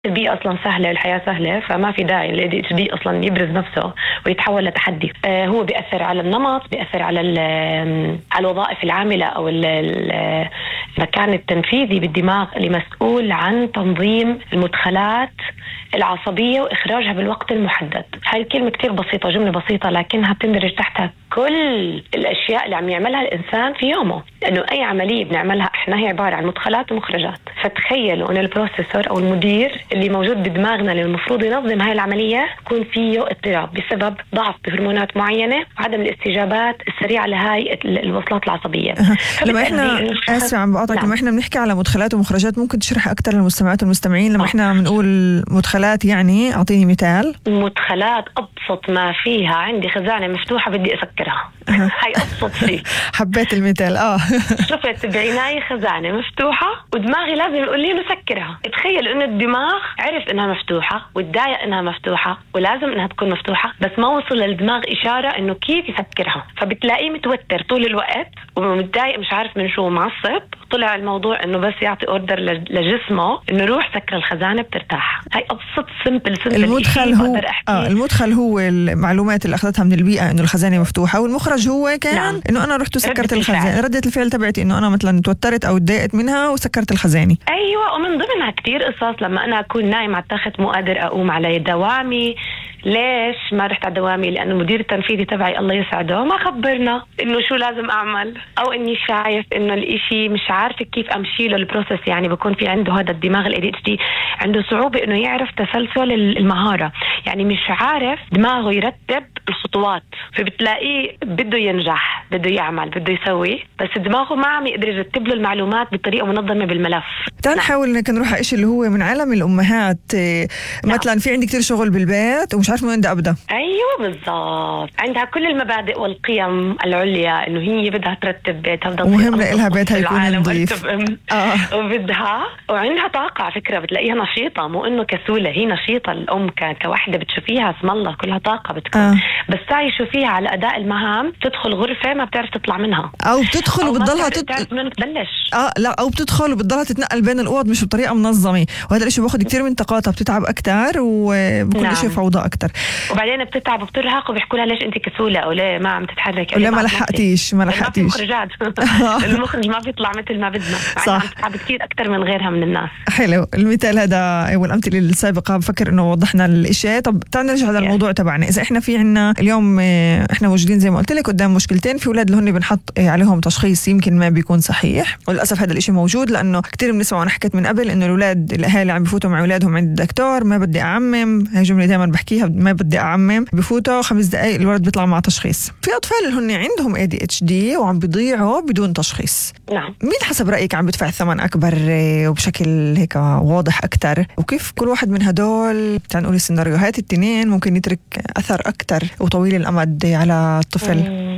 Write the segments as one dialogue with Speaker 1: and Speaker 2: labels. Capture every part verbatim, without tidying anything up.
Speaker 1: البيئة أصلا سهلة، الحياة سهلة، فما في داعي ال إيه دي إتش دي أصلا يبرز نفسه ويتحول لتحدي. آه هو بيأثر على النمط، بيأثر على على الوظائف العاملة أو المكان التنفيذي بالدماغ اللي مسؤول عن تنظيم المدخلات العصبية وإخراجها بالوقت المحدد. هاي الكلمة كتير بسيطة، جملة بسيطة، لكنها بتندرج تحتها كل الأشياء اللي عم يعملها الإنسان في يومه، لأنه أي عملية بنعملها إحنا هي عبارة عن مدخلات ومخرجات. فتخيلوا أن البروسيسور أو المدير اللي موجود بدماغنا اللي المفروض ينظم هاي العملية يكون فيه اضطراب بسبب ضعف بهرمونات معينة وعدم الاستجابات السريعة لهاي الوصلات العصبية.
Speaker 2: لما إحنا آسف عم بقاطعك، لما إحنا بنحكي على مدخلات ومخرجات ممكن تشرح أكتر للمستمعات والمستمعين؟ لما إحنا بنقول مدخلات يعني أعطيني مثال.
Speaker 1: مدخلات أبسط ما فيها عندي خزانة مفتوحة بدي أسكرها. هاي أبسط شيء.
Speaker 2: حبيت المثال. آه
Speaker 1: شفت بعناية خزانة مفتوحة ودماغي لازم يقول لي نسكرها. تخيل إنه الدماغ عرف إنها مفتوحة وتضايق إنها مفتوحة ولازم إنها تكون مفتوحة، بس ما وصل للدماغ إشارة إنه كيف يسكرها، فبتلاقيه متوتر طول الوقت ومتضايق مش عارف من شو، معصب. طلع الموضوع إنه بس يعطي أوردر لجسمه إنه روح سكر الخزانة بترتاح. هاي أبسط سمبل سمبل.
Speaker 2: المدخل هو آه المدخل هو المعلومات اللي أخذتها من البيئة إنه الخزانة مفتوحة، والمخرج هو كان نعم. إنه أنا رحت وسكرت الخزانة. ردة الفعل تبعتي إنه أنا مثلا توترت أو تضايقت منها وسكرت الخزانة.
Speaker 1: أيوة، ومن ضمنها كتير قصص. لما أنا أكون نايم على التخت مو قادر أقوم على دوامي، ليش ما رحت على دوامي؟ لأنه المدير التنفيذي تبعي الله يسعده ما خبرنا إنه شو لازم أعمل، أو إني شايف إنه الإشي مش عارفة كيف أمشي له البروسيس. يعني بكون في عنده هذا الدماغ ال إيه دي إتش دي عنده صعوبة إنه يعرف تسلسل المهارة، يعني مش عارف دماغه يرتب الخطوات، فبتلاقيه بده ينجح، بده يعمل، بده يسوي، بس دماغه ما عم يقدر يرتب له المعلومات بطريقة منظمة بالملف.
Speaker 2: تعال نحاول نحن نروح على إشي اللي هو من عالم الأمهات. مثلا في عندي كتير شغل بالبيت ومش عارف من وين بدي أبدأ.
Speaker 1: أيوة بالضبط، عندها كل المبادئ والقيم العليا إنه هي بدها ترتب بيتها، بدها
Speaker 2: مهم لها بيتها يكون نظيف
Speaker 1: آه. وبدها وعندها طاقة على فكرة، بتلاقيها نشيطة، مو إنه كسولة، هي نشيطة. الأم ك... كوحدة بتشوفيها اسم الله كلها طاقة بتكون آه. بس تعي شوفيها على أداء المهام، تدخل غرفة ما بتعرف تطلع منها،
Speaker 2: أو بتدخل وبتضلها
Speaker 1: تت... من تبلش
Speaker 2: آه لا أو بتدخل وبتضلها تتنقل بين الأوض مش بطريقة منظمة، وهذا الشيء باخد كتير من طاقتها، بتتعب أكتر وبكل نعم. شيء فوضى أكتر، وبعدين
Speaker 1: بتتعب وبترهق وبيحكوا لها ليش أنت كسولة أو ليه ما عم تتحركي
Speaker 2: ولا ما لحقتيش ما لحقتيش
Speaker 1: مخرجات المخرج ما بيطلع مثل ما بدنا، صح. عم تتعب كتير أكتر من غيرها من الناس.
Speaker 2: حلو المثال هذا والأمثلة السابقة، بفكر إنه وضحنا الإشياء. طب تعال نرجع على الموضوع تبعنا. إذا إحنا في عنا اليوم إحنا موجودين زي ما قلت لك قدام مشكلتين، في أولاد اللي هن بنحط عليهم تشخيص يمكن ما بيكون صحيح، وللأسف هذا الإشي موجود، لأنه كتير بنسمع وأنا حكيت من قبل إنه الأولاد الأهالي عم بفوتوا مع أولادهم عند الدكتور، ما بدي أعمم، هاي جملة دائما بحكيها، ما بدي أعمم، بفوتوا خمس دقائق الولد بيطلع مع تشخيص. في أطفال اللي هن عندهم إيه دي إتش دي وعم بيضيعوا بدون تشخيص.
Speaker 1: نعم.
Speaker 2: مين حسب رأيك عم بدفع الثمن أكبر وبشكل هيك واضح أكتر، وكيف كل واحد من هدول تعال نقول السيناريوهات التنين ممكن يترك أثر أكتر وطويل الأمد على الطفل؟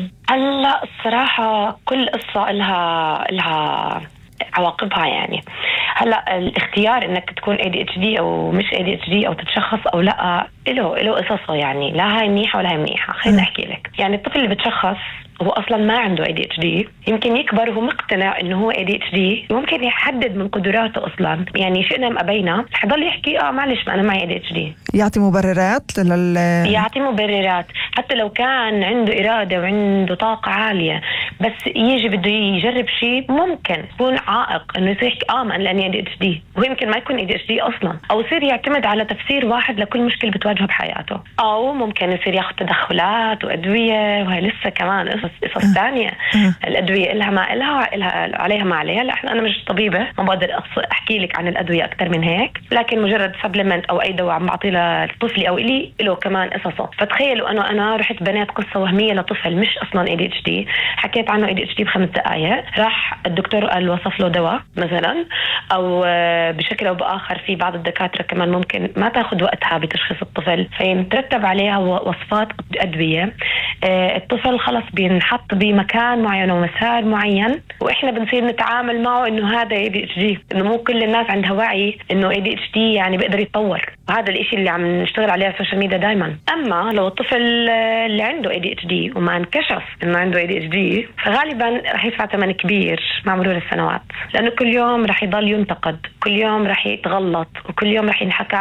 Speaker 1: هلا الصراحة كل قصة لها لها عواقبها. يعني هلا الاختيار انك تكون إيه دي إتش دي او مش إيه دي إتش دي او تتشخص او لا له له قصصه، يعني لا هاي منيحه ولا هاي منيحه. خليني احكي لك. يعني الطفل اللي بتشخص هو اصلا ما عنده إيه دي إتش دي، يمكن يكبر وهو مقتنع انه هو إيه دي إتش دي، وممكن يحدد من قدراته اصلا، يعني شئنا ام ابينا حيضل يحكي اه معلش ما انا معي إيه دي إتش دي،
Speaker 2: يعطي مبررات لل
Speaker 1: يعطي مبررات حتى لو كان عنده اراده وعنده طاقه عاليه، بس يجي بده يجرب شيء ممكن يكون عائق انه يصير يحكي اه ما انا إيه دي إتش دي وهو يمكن ما يكون إيه دي إتش دي اصلا، او يصير يعتمد على تفسير واحد لكل مشكله بتواجهه بحياته، او ممكن يصير ياخذ تدخلات وادويه، وهي لسه كمان قصص قصص ثانيه. الادويه لها ما لها لها عليها ما عليها. لا انا مش طبيبه ما بقدر احكي لك عن الادويه اكثر من هيك، لكن مجرد سبلمنت او اي دواء عم بعطيه لطفلي او الي له كمان قصصه. فتخيلوا انه انا رحت بنيت قصه وهميه لطفل مش اصلا إيه دي إتش دي، حكيت عنه إيه دي إتش دي بخمس دقائق، راح الدكتور قال وصف له دواء مثلا، او بشكل او باخر في بعض الدكاتره كمان ممكن ما تاخذ وقتها بتشخيص الطفل فيترتب عليها وصفات ادويه. الطفل خلص بينحط بمكان معين ومسار معين، واحنا بنصير نتعامل معه انه هذا إيه دي إتش دي، انه مو كل الناس عندها وعي انه إيه دي إتش دي يعني بيقدر يتطور. وهذا الاشي اللي عم نشتغل عليه على السوشيال ميديا دايما. اما لو الطفل اللي عنده إيه دي إتش دي وما انكشف انه عنده إيه دي إتش دي فغالبا رح يدفع ثمن كبير مع مرور السنوات، لانه كل يوم رح يضل ينتقد، كل يوم رح يتغلط، وكل يوم رح ينحكى